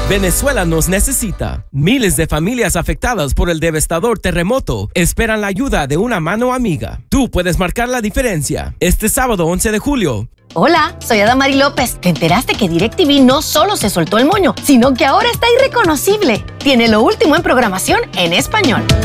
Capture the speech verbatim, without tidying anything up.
Venezuela nos necesita. Miles de familias afectadas por el devastador terremoto esperan la ayuda de una mano amiga. Tú puedes marcar la diferencia. Este sábado once de julio. Hola, soy Adamari López. ¿Te enteraste que DirecTV no solo se soltó el moño, sino que ahora está irreconocible? Tiene lo último en programación en español.